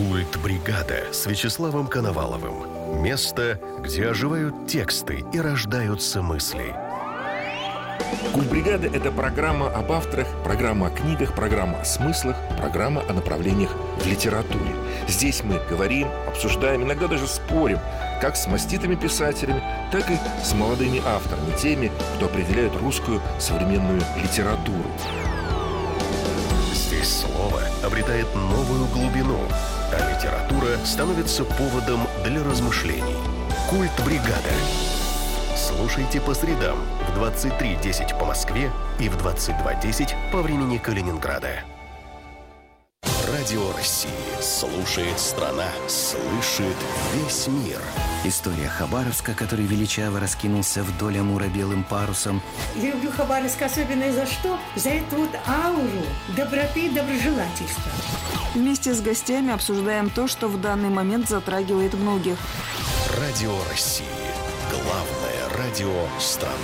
Культ бригады с Вячеславом Коноваловым. Место, где оживают тексты и рождаются мысли. Культ бригады – это программа об авторах, программа о книгах, программа о смыслах, программа о направлениях в литературе. Здесь мы говорим, обсуждаем, иногда даже спорим, как с маститыми писателями, так и с молодыми авторами, теми, кто определяет русскую современную литературу. Здесь слово обретает новую глубину, а литература становится поводом для размышлений. Культ бригады. Слушайте по средам в 23:10 по Москве и в 22:10 по времени Калининграда. Радио России. Слушает страна. Слышит весь мир. История Хабаровска, который величаво раскинулся вдоль Амура белым парусом. Я люблю Хабаровск особенно за что? За эту вот ауру доброты и доброжелательства. Вместе с гостями обсуждаем то, что в данный момент затрагивает многих. Радио России. Главное радио страны.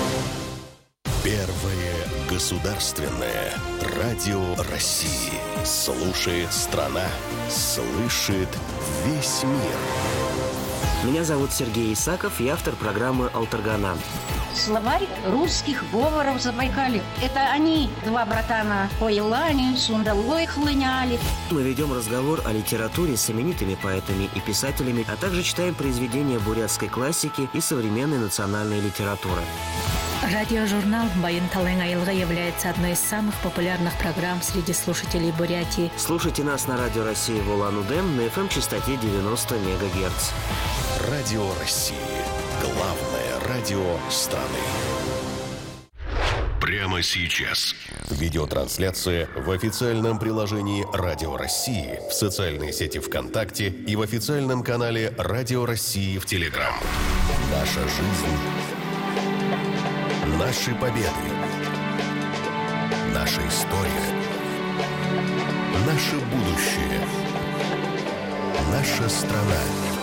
Первое государственное радио России. Слушает страна. Слышит весь мир. Меня зовут Сергей Исаков, я автор программы «Алтаргана». Словарь русских говоров Забайкалья. Это они, два братана, по Елане, Сундалой хлыняли. Мы ведем разговор о литературе с именитыми поэтами и писателями, а также читаем произведения бурятской классики и современной национальной литературы. Радиожурнал «Байын Талын Айылга» является одной из самых популярных программ среди слушателей Бурятии. Слушайте нас на Радио России в Улан-Удэ на FM-частоте 90 МГц. Радио России. Главное радио страны. Прямо сейчас. Видеотрансляция в официальном приложении Радио России, в социальной сети ВКонтакте и в официальном канале Радио России в Телеграм. Наша жизнь. Наши победы. Наша история. Наше будущее. Наша страна.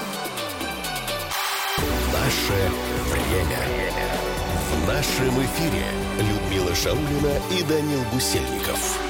Наше время. В нашем эфире Людмила Шаулина и Данил Гусельников.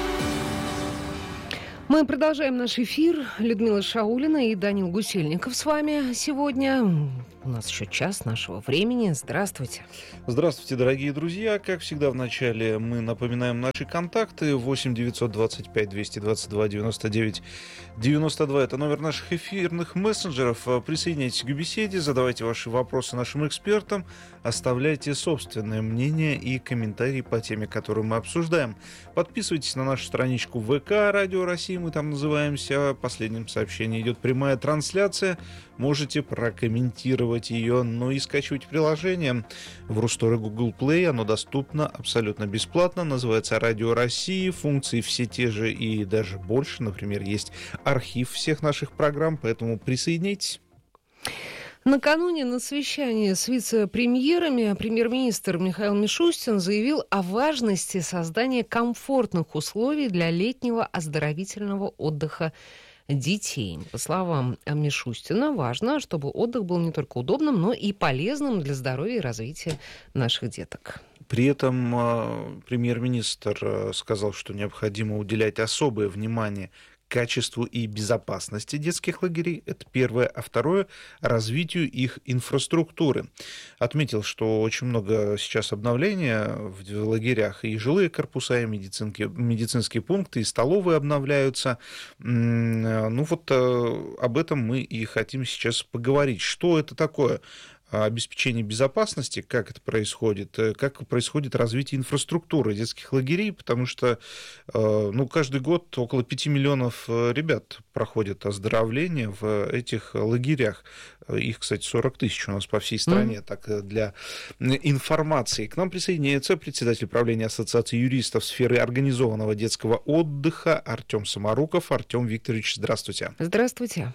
Мы продолжаем наш эфир. Людмила Шаулина и Данил Гусельников с вами сегодня. У нас еще час нашего времени. Здравствуйте. Здравствуйте, дорогие друзья. Как всегда, в начале мы напоминаем наши контакты. 8 925 222 99 92. Это номер наших эфирных мессенджеров. Присоединяйтесь к беседе, задавайте ваши вопросы нашим экспертам, оставляйте собственное мнение и комментарии по теме, которую мы обсуждаем. Подписывайтесь на нашу страничку ВК «Радио России», мы там называемся. В последнем сообщении идет прямая трансляция. Можете прокомментировать ее, но и скачивать приложение в Русторы Google Play. Оно доступно абсолютно бесплатно. Называется «Радио России». Функции все те же и даже больше. Например, есть архив всех наших программ, поэтому присоединяйтесь. Накануне на совещании с вице-премьерами премьер-министр Михаил Мишустин заявил о важности создания комфортных условий для летнего оздоровительного отдыха детей. По словам Мишустина, важно, чтобы отдых был не только удобным, но и полезным для здоровья и развития наших деток. При этом премьер-министр сказал, что необходимо уделять особое внимание качеству и безопасности детских лагерей, это первое, а второе – развитию их инфраструктуры. Отметил, что очень много сейчас обновления в лагерях, и жилые корпуса, и медицинские пункты, и столовые обновляются. Ну вот об этом мы и хотим сейчас поговорить. Что это такое? Обеспечение безопасности, как это происходит, как происходит развитие инфраструктуры детских лагерей, потому что каждый год около 5 миллионов ребят проходят оздоровление в этих лагерях. Их, кстати, 40 тысяч у нас по всей стране, так для информации. К нам присоединяется председатель правления Ассоциации юристов сферы организованного детского отдыха Артем Самаруков. Артем Викторович, здравствуйте. Здравствуйте.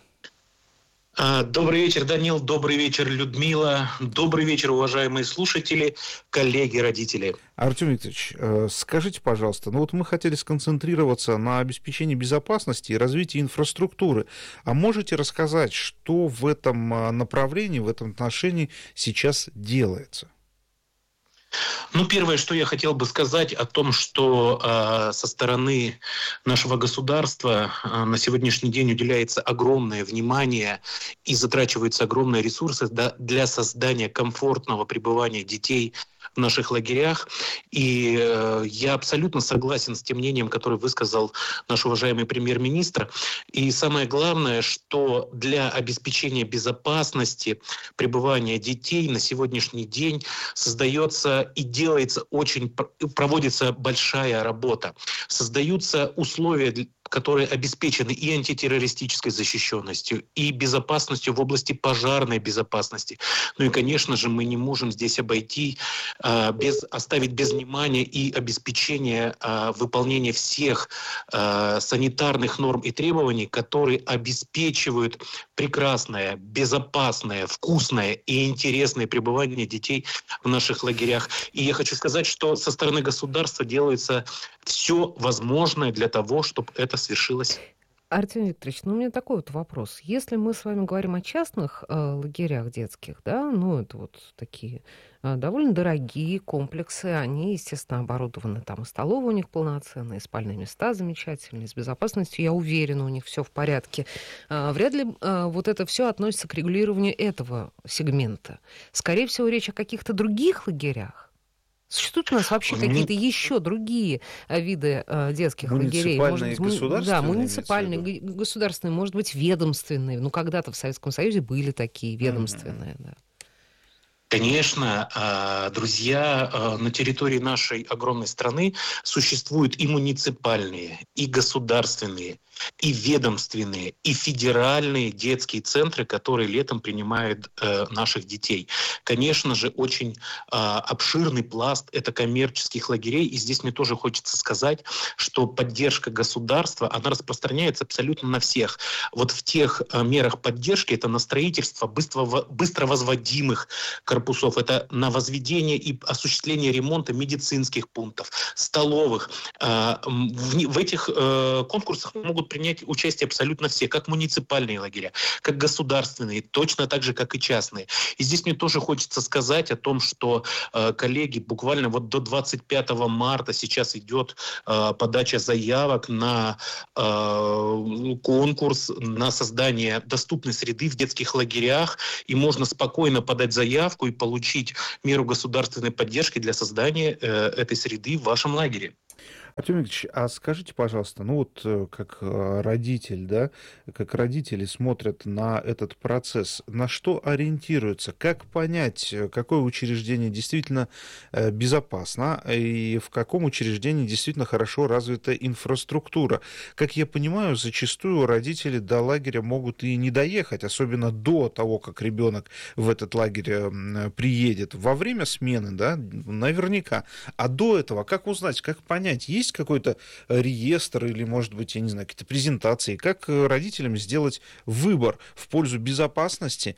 Добрый вечер, Данил, добрый вечер, Людмила, добрый вечер, уважаемые слушатели, коллеги, родители. Артем Викторович, скажите, пожалуйста, мы хотели сконцентрироваться на обеспечении безопасности и развитии инфраструктуры. А можете рассказать, что в этом направлении, в этом отношении сейчас делается? Ну, первое, что я хотел бы сказать о том, что со стороны нашего государства на сегодняшний день уделяется огромное внимание и затрачиваются огромные ресурсы для создания комфортного пребывания детей в наших лагерях. И я абсолютно согласен с тем мнением, которое высказал наш уважаемый премьер-министр. И самое главное, что для обеспечения безопасности пребывания детей на сегодняшний день создается и проводится большая работа. Создаются условия, которые обеспечены и антитеррористической защищенностью, и безопасностью в области пожарной безопасности. Ну и, конечно же, мы не можем здесь оставить без внимания и обеспечения выполнения всех санитарных норм и требований, которые обеспечивают прекрасное, безопасное, вкусное и интересное пребывание детей в наших лагерях. И я хочу сказать, что со стороны государства делается все возможное для того, чтобы это свершилось. Артем Викторович, у меня такой вот вопрос. Если мы с вами говорим о частных лагерях детских, да, это вот такие довольно дорогие комплексы, они, естественно, оборудованы, там и столовые у них полноценные, и спальные места замечательные, с безопасностью, я уверена, у них все в порядке. Вряд ли вот это все относится к регулированию этого сегмента. Скорее всего, речь о каких-то других лагерях. Существуют у нас вообще какие-то еще другие виды детских лагерей? Муниципальные и государственные? Да, муниципальные, государственные, может быть, ведомственные. Когда-то в Советском Союзе были такие ведомственные, да. Конечно, друзья, на территории нашей огромной страны существуют и муниципальные, и государственные, и ведомственные, и федеральные детские центры, которые летом принимают наших детей. Конечно же, очень обширный пласт — это коммерческих лагерей, и здесь мне тоже хочется сказать, что поддержка государства, она распространяется абсолютно на всех. Вот в тех мерах поддержки, это на строительство быстро возводимых корпусов, это на возведение и осуществление ремонта медицинских пунктов, столовых. В этих конкурсах могут принять участие абсолютно все, как муниципальные лагеря, как государственные, точно так же, как и частные. И здесь мне тоже хочется сказать о том, что, коллеги, буквально вот до 25 марта сейчас идет подача заявок на конкурс на создание доступной среды в детских лагерях, и можно спокойно подать заявку и получить меру государственной поддержки для создания этой среды в вашем лагере. Артем Викторович, а скажите, пожалуйста, как родитель, да, как родители смотрят на этот процесс, на что ориентируются, как понять, какое учреждение действительно безопасно и в каком учреждении действительно хорошо развита инфраструктура? Как я понимаю, зачастую родители до лагеря могут и не доехать, особенно до того, как ребенок в этот лагерь приедет. Во время смены, да, наверняка. А до этого как узнать, как понять, есть какой-то реестр или, может быть, я не знаю, какие-то презентации, как родителям сделать выбор в пользу безопасности?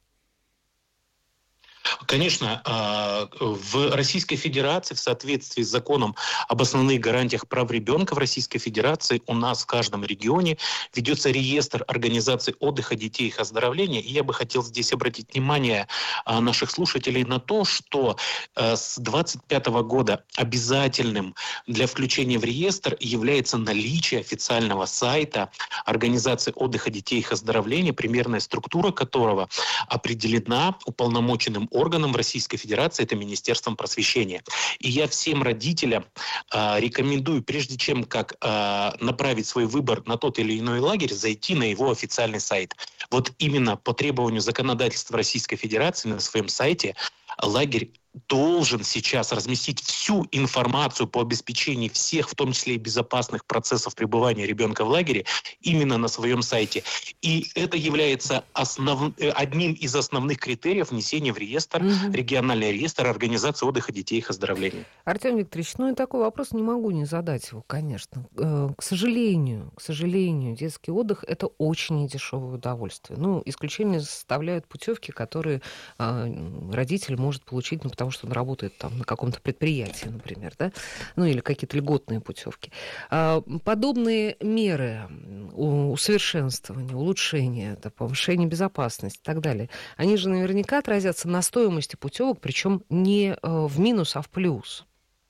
Конечно, в Российской Федерации, в соответствии с законом об основных гарантиях прав ребенка в Российской Федерации, у нас в каждом регионе ведется реестр организаций отдыха детей и их оздоровления. И я бы хотел здесь обратить внимание наших слушателей на то, что с 2025 года обязательным для включения в реестр является наличие официального сайта организации отдыха детей и их оздоровления, примерная структура которого определена уполномоченным органом в Российской Федерации, это Министерством просвещения. И я всем родителям рекомендую, прежде чем как направить свой выбор на тот или иной лагерь, зайти на его официальный сайт. Вот именно по требованию законодательства Российской Федерации на своем сайте лагерь должен сейчас разместить всю информацию по обеспечению всех, в том числе и безопасных процессов пребывания ребенка в лагере, именно на своем сайте. И это является одним из основных критериев внесения в реестр, региональный реестр организации отдыха детей и их оздоровления. Артем Викторович, и такой вопрос не могу не задать его, конечно. К сожалению, детский отдых — это очень недешевое удовольствие. Исключение составляют путевки, которые родитель может получить, потому что он работает там на каком-то предприятии, например, да, или какие-то льготные путевки. Подобные меры усовершенствования, улучшения, повышения безопасности и так далее, они же наверняка отразятся на стоимости путевок, причем не в минус, а в плюс.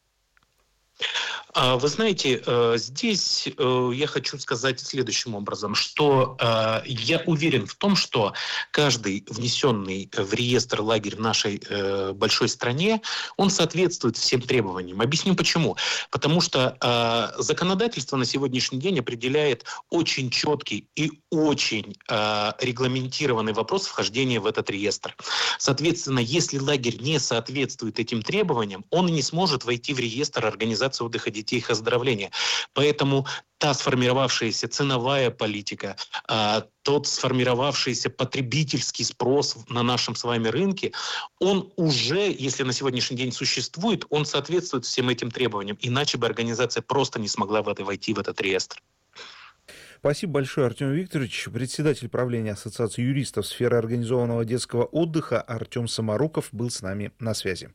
Вы знаете, здесь я хочу сказать следующим образом, что я уверен в том, что каждый внесенный в реестр лагерь в нашей большой стране, он соответствует всем требованиям. Объясню почему. Потому что законодательство на сегодняшний день определяет очень четкий и очень регламентированный вопрос вхождения в этот реестр. Соответственно, если лагерь не соответствует этим требованиям, он не сможет войти в реестр организации отдыха детей и их оздоровления. Поэтому та сформировавшаяся ценовая политика, тот сформировавшийся потребительский спрос на нашем с вами рынке, он уже, если на сегодняшний день существует, он соответствует всем этим требованиям. Иначе бы организация просто не смогла войти в этот реестр. Спасибо большое, Артем Викторович. Председатель правления Ассоциации юристов сферы организованного детского отдыха Артем Самаруков был с нами на связи.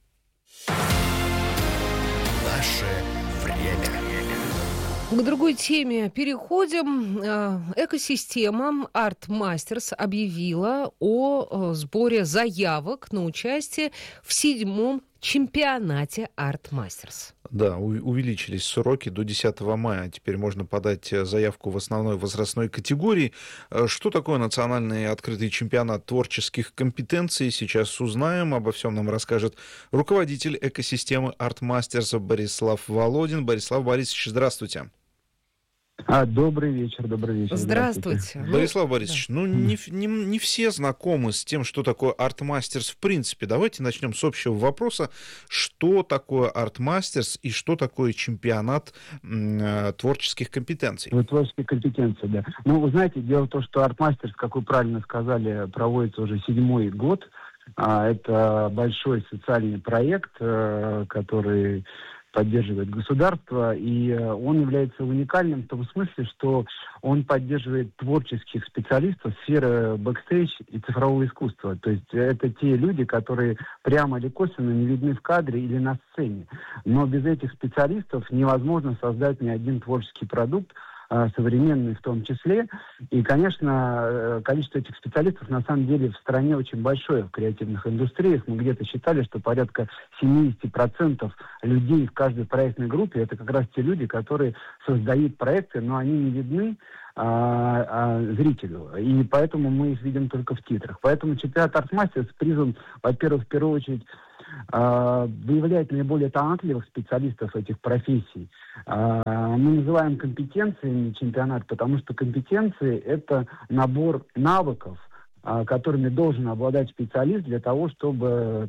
Наше время. К другой теме переходим. Экосистема Art Masters объявила о сборе заявок на участие в 7-м чемпионате Art Masters. Да, увеличились сроки до 10 мая. Теперь можно подать заявку в основной возрастной категории. Что такое национальный открытый чемпионат творческих компетенций? Сейчас узнаем. Обо всем нам расскажет руководитель экосистемы Art Masters Борислав Володин. Борислав Борисович, здравствуйте. Добрый вечер. Здравствуйте. Борислав Борисович, не все знакомы с тем, что такое Art Masters в принципе. Давайте начнем с общего вопроса. Что такое Art Masters и что такое чемпионат творческих компетенций? Творческие компетенции, да. Вы знаете, дело в том, что Art Masters, как вы правильно сказали, проводится уже 7-й год. Это большой социальный проект, который поддерживает государство, и он является уникальным в том смысле, что он поддерживает творческих специалистов сферы бэкстейдж и цифрового искусства. То есть это те люди, которые прямо или косвенно не видны в кадре или на сцене. Но без этих специалистов невозможно создать ни один творческий продукт, современный в том числе. И, конечно, количество этих специалистов на самом деле в стране очень большое в креативных индустриях. Мы где-то считали, что порядка 70% людей в каждой проектной группе это как раз те люди, которые создают проекты, но они не видны зрителю. И поэтому мы их видим только в титрах. Поэтому чемпионат Art Masters призван, во-первых, в первую очередь, выявлять наиболее талантливых специалистов этих профессий. Мы называем компетенциями чемпионат, потому что компетенции – это набор навыков, которыми должен обладать специалист для того, чтобы,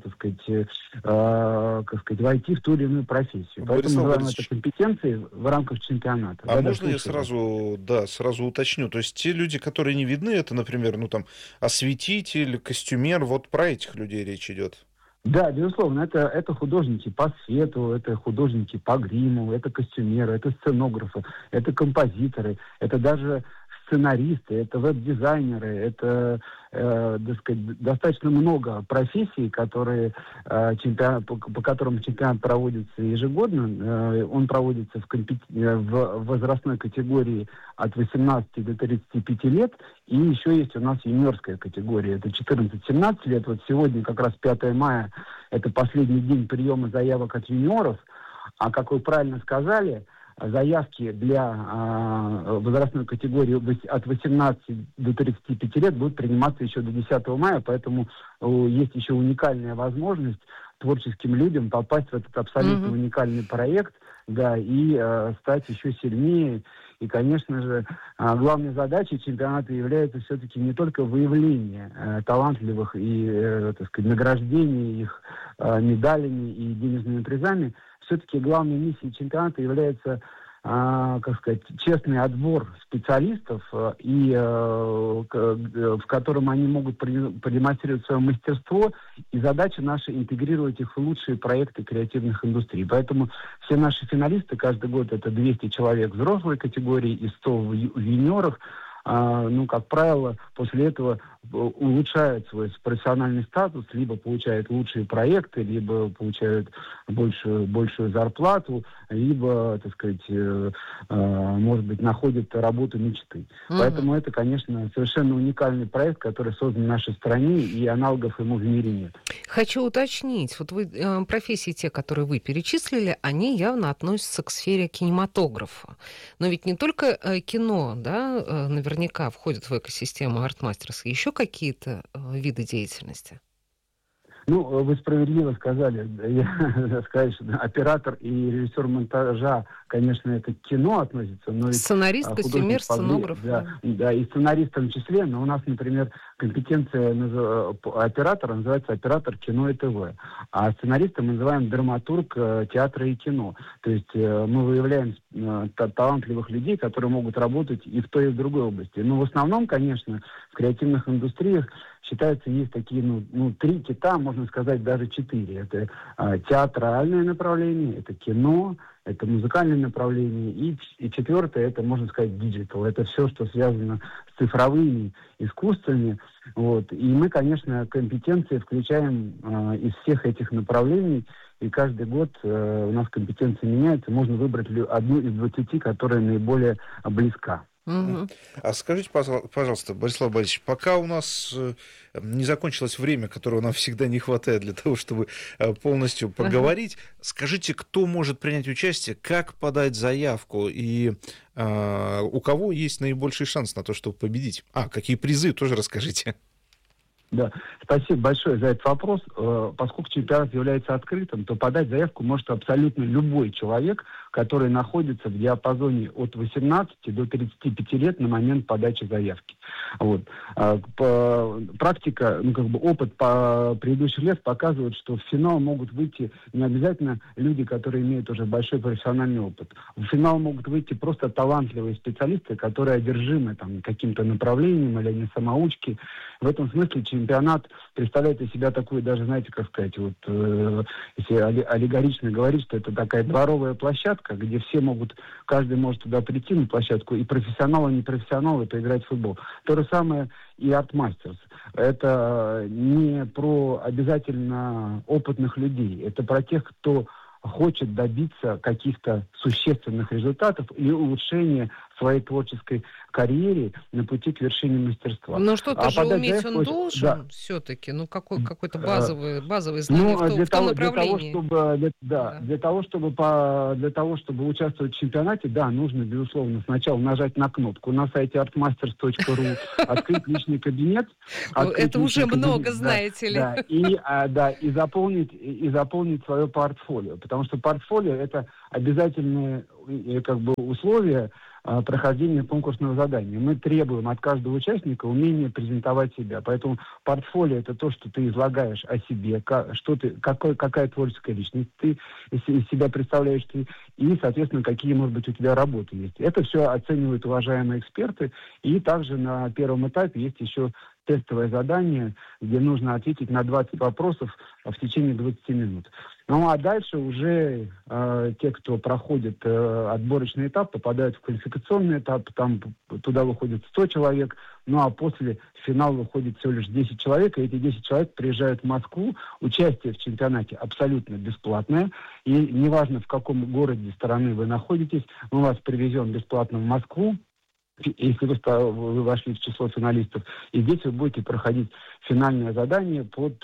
войти в ту или иную профессию. Поэтому мы называем это компетенции в рамках чемпионата. Можно я сразу уточню? То есть те люди, которые не видны, это, например, осветитель, костюмер, вот про этих людей речь идет. Да, безусловно, это художники по свету, это художники по гриму, это костюмеры, это сценографы, это композиторы, это даже сценаристы, это веб-дизайнеры, это, достаточно много профессий, которые, по которым чемпионат проводится ежегодно. Он проводится в возрастной категории от 18 до 35 лет, и еще есть у нас юниорская категория, это 14-17 лет. Вот сегодня как раз 5 мая, это последний день приема заявок от юниоров, а как вы правильно сказали, заявки для возрастной категории от 18 до 35 лет будут приниматься еще до 10 мая, поэтому есть еще уникальная возможность творческим людям попасть в этот абсолютно уникальный проект, да, и стать еще сильнее. И, конечно же, главной задачей чемпионата является все-таки не только выявление талантливых и, награждение их медалями и денежными призами. Все-таки главной миссией чемпионата является, честный отбор специалистов, и в котором они могут продемонстрировать свое мастерство, и задача наша интегрировать их в лучшие проекты креативных индустрий. Поэтому все наши финалисты каждый год это 200 человек взрослой категории и 100 в юниорах. как правило, после этого улучшают свой профессиональный статус, либо получают лучшие проекты, либо получают большую зарплату, либо, так сказать, может быть, находят работу мечты. Поэтому это, конечно, совершенно уникальный проект, который создан в нашей стране, и аналогов ему в мире нет. Хочу уточнить, вот вы, профессии те, которые вы перечислили, они явно относятся к сфере кинематографа. Но ведь не только кино, да, наверняка входит в экосистему Артмастерс, еще какие-то виды деятельности? Вы справедливо сказали. Я сказать, что оператор и режиссер монтажа, конечно, это к кино относится. Но сценарист, костюмер, сценограф. Да, и сценарист в том числе. Но у нас, например, компетенция оператора называется оператор кино и ТВ. А сценаристом мы называем драматург театра и кино. То есть мы выявляем талантливых людей, которые могут работать и в той, и в другой области. Но в основном, конечно, в креативных индустриях считается, есть такие, 3 кита, можно сказать, даже 4. Это театральное направление, это кино, это музыкальное направление, и 4-е, это, можно сказать, диджитал. Это все, что связано с цифровыми искусствами. И мы, конечно, компетенции включаем из всех этих направлений, и каждый год у нас компетенции меняются. Можно выбрать одну из 20, которая наиболее близка. А скажите, пожалуйста, Борислав Борисович, пока у нас не закончилось время, которого нам всегда не хватает для того, чтобы полностью поговорить, скажите, кто может принять участие, как подать заявку и у кого есть наибольший шанс на то, чтобы победить? Какие призы, тоже расскажите. Да, спасибо большое за этот вопрос. Поскольку чемпионат является открытым, то подать заявку может абсолютно любой человек, который находится в диапазоне от 18 до 35 лет на момент подачи заявки. Практика, опыт предыдущих лет показывает, что в финал могут выйти не обязательно люди, которые имеют уже большой профессиональный опыт. В финал могут выйти просто талантливые специалисты, которые одержимы каким-то направлением или они самоучки. В этом смысле чемпионат представляет из себя такую, даже, знаете, как сказать, если аллегорично говорить, что это такая дворовая площадка, где каждый может туда прийти на площадку, и профессионалы, и непрофессионалы поиграть в футбол. То же самое и Артмастерс. Это не про обязательно опытных людей, это про тех, кто хочет добиться каких-то существенных результатов или улучшения своей творческой карьере на пути к вершине мастерства. Но что-то же уметь он должен все-таки, какой-то базовый знания в том направлении. Для того, чтобы участвовать в чемпионате, нужно, безусловно, сначала нажать на кнопку на сайте artmasters.ru, открыть личный кабинет. Это уже много, знаете ли. И заполнить свое портфолио. Потому что портфолио — это обязательное условие прохождения конкурсного задания. Мы требуем от каждого участника умения презентовать себя. Поэтому портфолио — это то, что ты излагаешь о себе, какая творческая личность ты из себя представляешь, и, соответственно, какие, может быть, у тебя работы есть. Это все оценивают уважаемые эксперты. И также на первом этапе есть еще тестовое задание, где нужно ответить на 20 вопросов в течение 20 минут. А дальше уже те, кто проходит отборочный этап, попадают в квалификационный этап, там туда выходит 100 человек, а после финала выходит всего лишь 10 человек, и эти 10 человек приезжают в Москву. Участие в чемпионате абсолютно бесплатное, и неважно, в каком городе страны вы находитесь, мы вас привезем бесплатно в Москву, если вы вошли в число финалистов, и здесь вы будете проходить финальное задание под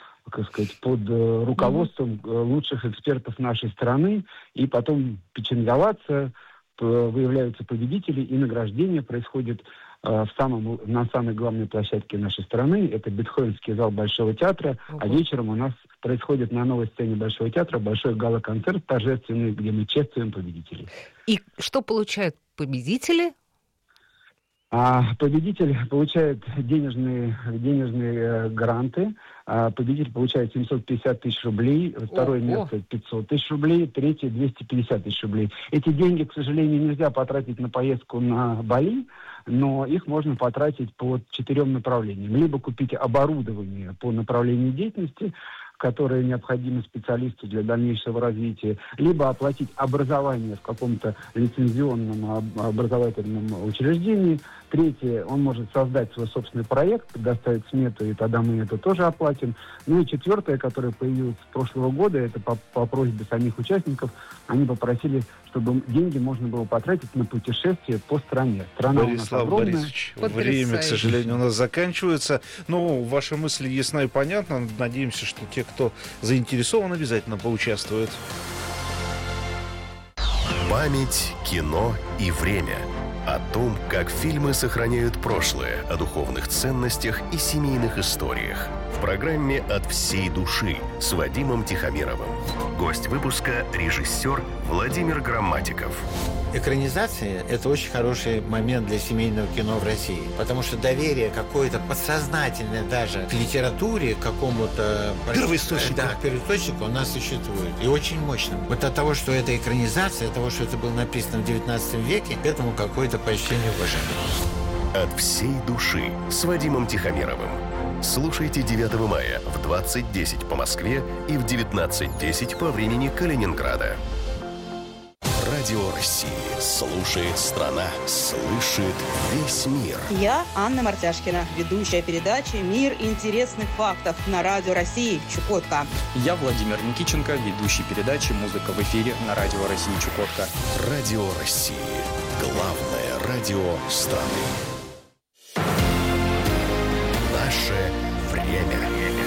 руководством лучших экспертов нашей страны, и потом печенговаться, выявляются победители, и награждение происходит на самой главной площадке нашей страны. Это Бетховенский зал Большого театра, а вечером у нас происходит на новой сцене Большого театра большой гала-концерт торжественный, где мы чествуем победителей. И что получают победители? Победитель получает денежные гранты. Победитель получает 750 тысяч рублей, второе место 500 тысяч рублей, третье 250 тысяч рублей. Эти деньги, к сожалению, нельзя потратить на поездку на Бали, но их можно потратить по 4 направлениям. Либо купить оборудование по направлению деятельности, которые необходимы специалисту для дальнейшего развития, либо оплатить образование в каком-то лицензионном образовательном учреждении. Третье, он может создать свой собственный проект, предоставить смету, и тогда мы это тоже оплатим. Ну и четвертое, которое появилось с прошлого года, это по просьбе самих участников, они попросили, чтобы деньги можно было потратить на путешествие по стране. Страна Борислав у нас огромная. Борисович, время, к сожалению, у нас заканчивается. Но ваша мысль ясна и понятна. Надеемся, что те, кто заинтересован, обязательно поучаствуют. Память, кино и время. О том, как фильмы сохраняют прошлое, о духовных ценностях и семейных историях. В программе «От всей души» с Вадимом Тихомировым. Гость выпуска – режиссер Владимир Грамматиков. Экранизация – это очень хороший момент для семейного кино в России, потому что доверие какое-то подсознательное даже к литературе, к какому-то... Первоисточнику. Да, к первоисточнику у нас существует. И очень мощным. Вот от того, что это экранизация, от того, что это было написано в 19 веке, к этому какое-то почтение и уважение. «От всей души» с Вадимом Тихомировым. Слушайте 9 мая в 20:10 по Москве и в 19:10 по времени Калининграда. Радио России. Слушает страна. Слышит весь мир. Я Анна Мартяшкина, ведущая передачи «Мир интересных фактов» на Радио России Чукотка. Я Владимир Никиченко, ведущий передачи «Музыка в эфире» на Радио России Чукотка. Радио России. Главное радио страны. Наше время.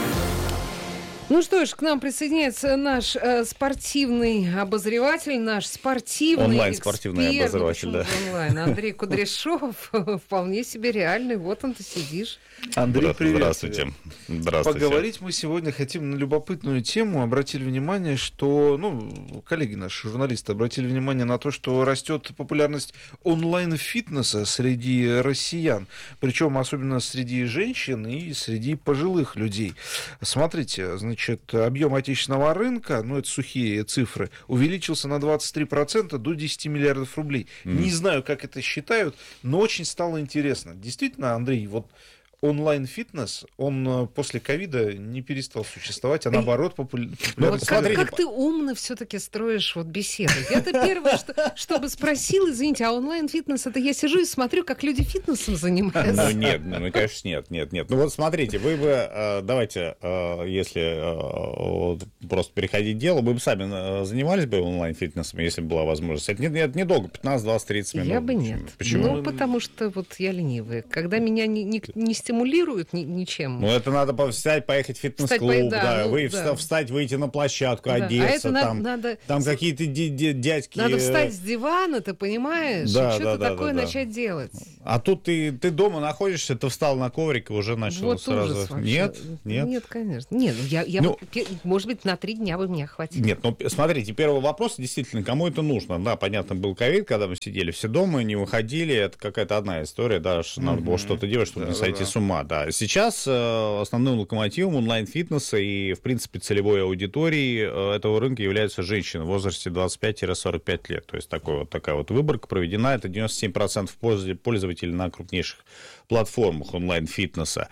Ну что ж, к нам присоединяется наш спортивный обозреватель, наш спортивный онлайн-спортивный эксперт, обозреватель, да. Онлайн. Андрей Кудряшов, вполне себе реальный. Вот он, ты сидишь. Андрей, привет. Здравствуйте. Здравствуйте. Поговорить мы сегодня хотим на любопытную тему. Обратили внимание, что, коллеги наши, журналисты, обратили внимание на то, что растет популярность онлайн-фитнеса среди россиян. Причем особенно среди женщин и среди пожилых людей. Смотрите, значит, объем отечественного рынка, это сухие цифры, увеличился на 23% до 10 миллиардов рублей. Не знаю, как это считают, но очень стало интересно. Действительно, Андрей, онлайн-фитнес, он после ковида не перестал существовать, а наоборот популярность. Как ты умно все-таки строишь беседу. Я-то первое, чтобы спросил, извините, а онлайн-фитнес, это я сижу и смотрю, как люди фитнесом занимаются. Нет, конечно, нет. Смотрите, вы бы, давайте, если просто переходить к делу, вы бы сами занимались бы онлайн-фитнесом, если бы была возможность. Это недолго, 15, 20, 30 минут. Я бы нет. Почему? Потому что я ленивая. Когда меня не стимулируют ничем. Это надо встать, поехать в фитнес-клуб, встать, выйти на площадку, одеться, там какие-то дядьки... Надо встать с дивана, ты понимаешь, что-то такое начать делать. А тут ты дома находишься, ты встал на коврик и уже начал сразу... Нет? Нет, конечно. Нет, может быть, на 3 дня бы меня хватило. Нет, смотрите, первый вопрос, действительно, кому это нужно? Да, понятно, был ковид, когда мы сидели все дома, не выходили, это какая-то одна история, надо было что-то делать, чтобы не сойти с ума. Да. Сейчас основным локомотивом онлайн-фитнеса и, в принципе, целевой аудиторией этого рынка являются женщины в возрасте 25-45 лет. То есть такая выборка проведена. Это 97% пользователей на крупнейших платформах онлайн-фитнеса.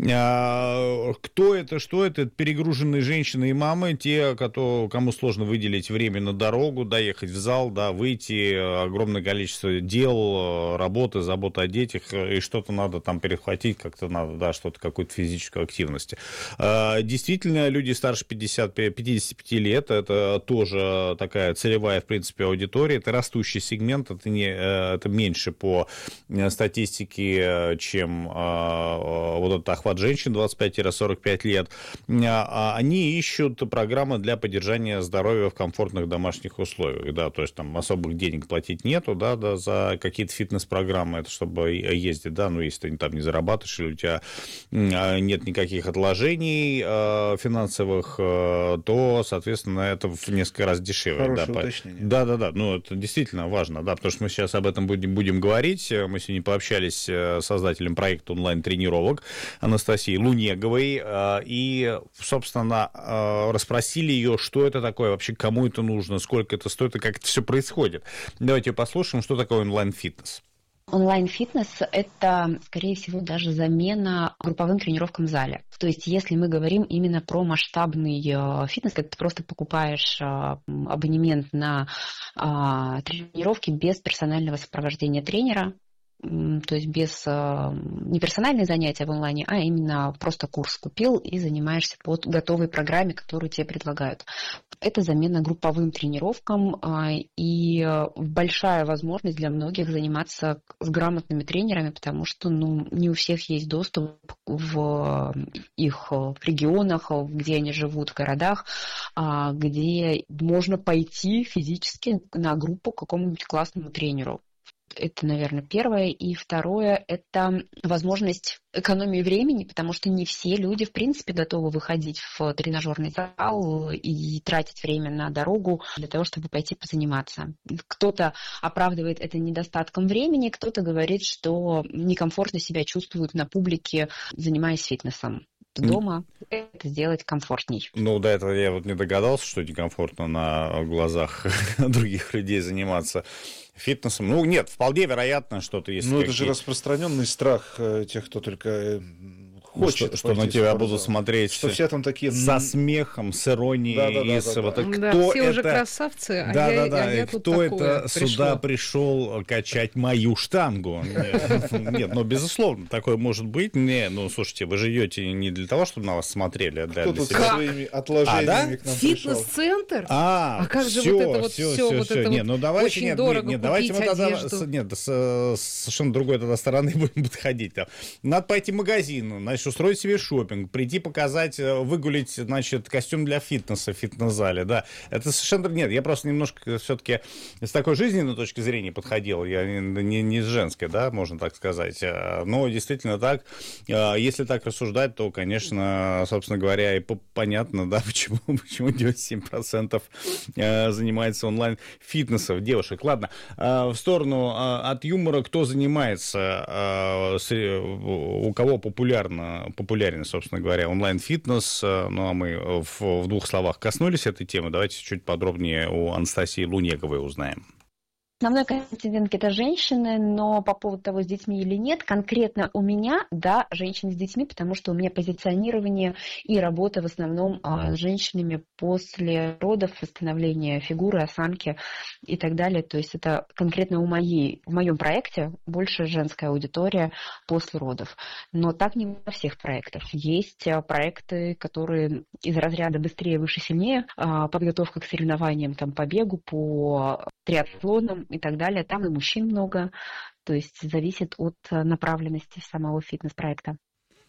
Кто это, что это? Это перегруженные женщины и мамы, те, кому сложно выделить время на дорогу, доехать в зал, выйти, огромное количество дел, работы, заботы о детях, и что-то надо там перехватить, как-то надо, что-то, какую-то физическую активность. Действительно, люди старше 55 лет, это тоже такая целевая, в принципе, аудитория, это растущий сегмент, это меньше по статистике, чем этот охват женщин 25-45 лет. Они ищут программы для поддержания здоровья в комфортных домашних условиях, то есть там особых денег платить нету, за какие-то фитнес-программы, это чтобы ездить, если ты там не зарабатываешь, или у тебя нет никаких отложений финансовых, то, соответственно, это в несколько раз дешевле. Хорошее уточнение. Да, это действительно важно, потому что мы сейчас об этом будем говорить. Мы сегодня пообщались с создателем проекта онлайн-тренировок Анастасией Лунеговой и, собственно, расспросили ее, что это такое, вообще кому это нужно, сколько это стоит и как это все происходит. Давайте послушаем, что такое онлайн-фитнес. Онлайн-фитнес – это, скорее всего, даже замена групповым тренировкам в зале. То есть, если мы говорим именно про масштабный фитнес, когда ты просто покупаешь абонемент на тренировки без персонального сопровождения тренера, то есть без не персональные занятия в онлайне, а именно просто курс купил и занимаешься по готовой программе, которую тебе предлагают. Это замена групповым тренировкам и большая возможность для многих заниматься с грамотными тренерами, потому что не у всех есть доступ в их регионах, где они живут, в городах, где можно пойти физически на группу к какому-нибудь классному тренеру. Это, наверное, первое. И второе – это возможность экономии времени, потому что не все люди, в принципе, готовы выходить в тренажерный зал и тратить время на дорогу для того, чтобы пойти позаниматься. Кто-то оправдывает это недостатком времени, кто-то говорит, что некомфортно себя чувствует на публике, занимаясь фитнесом. Дома это сделать комфортней. До этого я не догадался, что некомфортно на глазах других людей заниматься фитнесом. Нет, вполне вероятно, что-то есть. Это же распространенный страх тех, кто только хочет. Что на тебя будут смотреть. Что все там такие... Со смехом, с иронией. Кто все уже красавцы, я тут кто это сюда пришел качать мою штангу? Нет, безусловно, такое может быть. Слушайте, вы живете не для того, чтобы на вас смотрели, а для себя. Кто тут со своими отложениями к нам пришел? Фитнес-центр? А как же вот это вот все очень дорого давайте мы тогда с совершенно другой тогда стороны будем подходить. Надо пойти в магазин, значит, устроить себе шопинг, прийти показать, выгулить, значит, костюм для фитнеса в фитнес-зале, да. Это совершенно... Нет, я просто немножко все-таки с такой жизненной точки зрения подходил, я не с женской, да, можно так сказать. Но действительно так, если так рассуждать, то, конечно, собственно говоря, и понятно, да, почему 97% занимается онлайн-фитнесом девушек. Ладно, в сторону от юмора, кто занимается, у кого популярен, собственно говоря, онлайн-фитнес. А мы в двух словах коснулись этой темы. Давайте чуть подробнее у Анастасии Лунеговой узнаем. Основной контингент – это женщины, но по поводу того, с детьми или нет, конкретно у меня, да, женщины с детьми, потому что у меня позиционирование и работа в основном с женщинами после родов, восстановления фигуры, осанки и так далее. То есть это конкретно в моем проекте больше женская аудитория после родов. Но так не во всех проектах. Есть проекты, которые из разряда «быстрее, выше, сильнее», подготовка к соревнованиям по бегу, по триатлонам и так далее. Там и мужчин много. То есть зависит от направленности самого фитнес-проекта.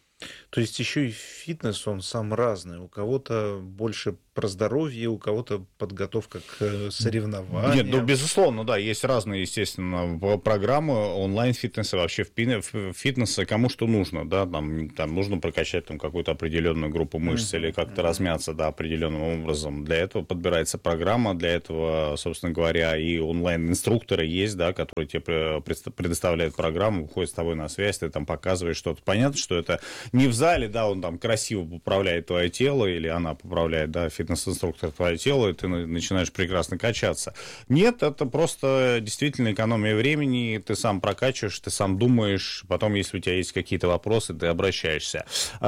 То есть еще и фитнес, он сам разный. У кого-то больше про здоровье, у кого-то подготовка к соревнованиям. Нет, безусловно, да, есть разные, естественно, программы онлайн-фитнеса, вообще фитнеса, кому что нужно, да, там нужно прокачать какую-то определенную группу мышц или как-то размяться, да, определенным образом. Для этого подбирается программа, для этого, собственно говоря, и онлайн-инструкторы есть, да, которые тебе предоставляют программу, выходит с тобой на связь, ты там показываешь что-то. Понятно, что это не в зале, да, он там красиво поправляет твое тело, или она поправляет, да, фитнес-инструктор твое тело, и ты начинаешь прекрасно качаться. Нет, это просто действительно экономия времени, ты сам прокачиваешь, ты сам думаешь, потом, если у тебя есть какие-то вопросы, ты обращаешься.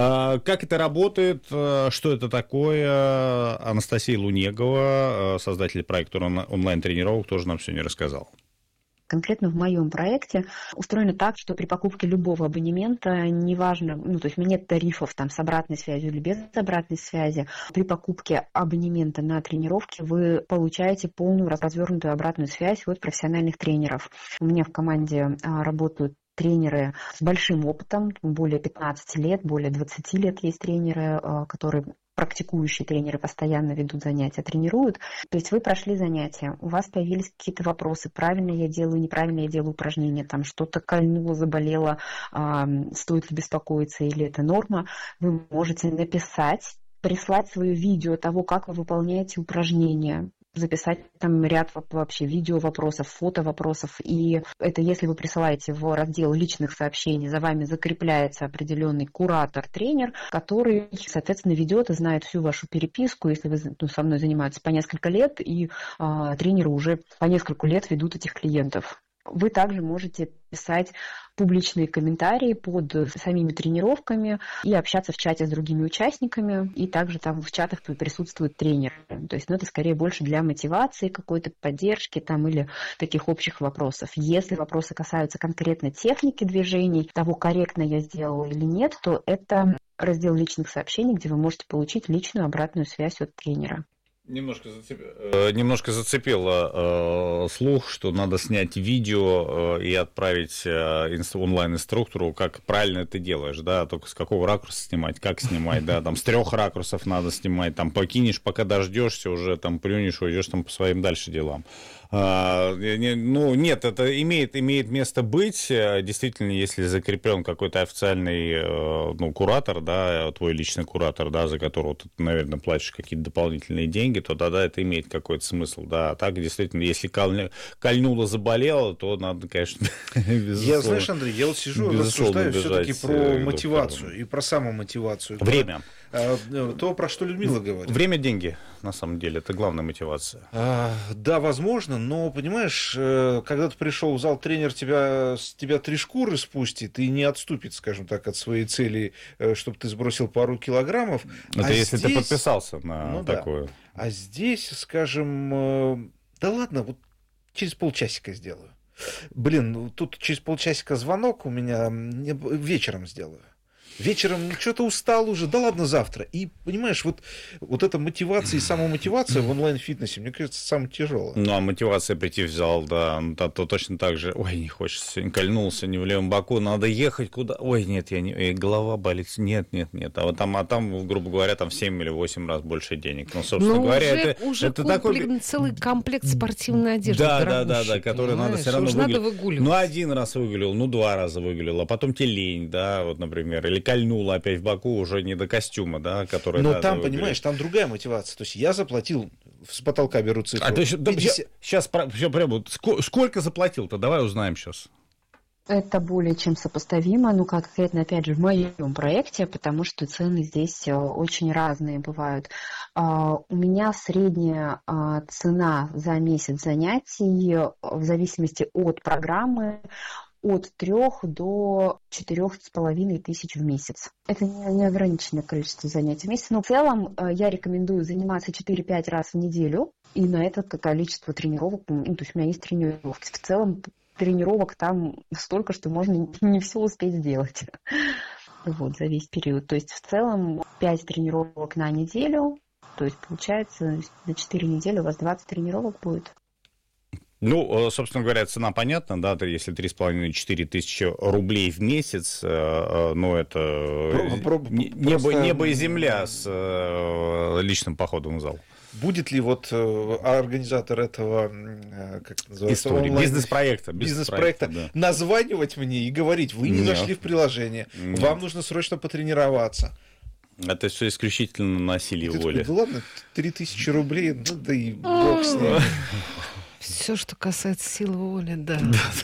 Как это работает, что это такое, Анастасия Лунегова, создатель проекта онлайн-тренировок, тоже нам сегодня рассказала. Конкретно в моем проекте устроено так, что при покупке любого абонемента, неважно, то есть у меня нет тарифов с обратной связью или без обратной связи, при покупке абонемента на тренировки вы получаете полную развернутую обратную связь от профессиональных тренеров. У меня в команде работают тренеры с большим опытом, более 15 лет, более 20 лет есть тренеры, которые... практикующие тренеры постоянно ведут занятия, тренируют. То есть вы прошли занятия, у вас появились какие-то вопросы, правильно я делаю, неправильно я делаю упражнения, что-то кольнуло, заболело, стоит ли беспокоиться или это норма, вы можете написать, прислать свое видео того, как вы выполняете упражнения, записать ряд вообще видео вопросов, фото вопросов. И это если вы присылаете в раздел личных сообщений, за вами закрепляется определенный куратор-тренер, который, соответственно, ведет и знает всю вашу переписку. Если вы со мной занимаетесь по несколько лет, и тренеры уже по нескольку лет ведут этих клиентов. Вы также можете писать публичные комментарии под самими тренировками и общаться в чате с другими участниками. И также там в чатах присутствуют тренеры. То есть, это скорее больше для мотивации, какой-то поддержки там, или таких общих вопросов. Если вопросы касаются конкретно техники движений, того, корректно я сделала или нет, то это раздел личных сообщений, где вы можете получить личную обратную связь от тренера. Немножко зацепило слух, что надо снять видео и отправить онлайн-инструктору, как правильно это делаешь, да, только с какого ракурса снимать, как снимать, да, там с 3 ракурсов надо снимать, там покинешь, пока дождешься, уже там плюнешь, уйдешь там по своим дальше делам. Нет, это имеет место быть. Действительно, если закреплен какой-то официальный куратор, да, твой личный куратор, да, за которого ты, наверное, платишь какие-то дополнительные деньги, то тогда это имеет какой-то смысл. Да. А так, действительно, если кольнуло, заболело, то надо, конечно, безусловно. Знаешь, Андрей, я вот сижу и рассуждаю все-таки про мотивацию и про самомотивацию. Время. То, про что Людмила говорит. Время — деньги, на самом деле, это главная мотивация. Да, возможно, но, понимаешь, когда ты пришел в зал, тренер с тебя 3 шкуры спустит и не отступит, скажем так, от своей цели, чтобы ты сбросил пару килограммов. Это если ты подписался на такое. Да. А здесь, скажем, да ладно, вот через полчасика сделаю. Тут через полчасика звонок у меня, вечером сделаю. Вечером что-то устал уже, да ладно, завтра. И, понимаешь, вот эта мотивация и самомотивация в онлайн-фитнесе, мне кажется, самая тяжелая. А мотивация прийти в зал, да, то точно так же, не хочется, сегодня кольнулся, не в левом боку, надо ехать куда, нет, голова болит, нет. А там, грубо говоря, там в 7 или 8 раз больше денег. Собственно говоря, это такой... целый комплект спортивной одежды. Да, который надо все равно выгуливать. Один раз выгулил, 2 раза выгулил, а потом тебе лень, да, например, или кольнуло опять в боку, уже не до костюма, да, который... Но там, понимаешь, там другая мотивация. То есть я заплатил, с потолка беру цифру. Сейчас прямо, сколько заплатил-то? Давай узнаем сейчас. Это более чем сопоставимо, конкретно, опять же, в моем проекте, потому что цены здесь очень разные бывают. У меня средняя цена за месяц занятий в зависимости от программы от 3 до 4,5 тысяч в месяц. Это не ограниченное количество занятий в месяц, но в целом я рекомендую заниматься 4-5 раз в неделю, и на это количество тренировок, то есть у меня есть тренировки. В целом тренировок там столько, что можно не все успеть сделать за весь период. То есть в целом 5 тренировок на неделю, то есть получается за 4 недели у вас 20 тренировок будет. Собственно говоря, цена понятна, да, если 3,5-4 тысячи рублей в месяц, это небо и земля с личным походом в зал. Будет ли организатор этого, как называется, бизнес-проекта да, названивать мне и говорить, вы не зашли в приложение, вам нужно срочно потренироваться? Это все исключительно насилие воли. Да ладно, 3000 рублей, да и бог с ним. Все, что касается силы воли, да.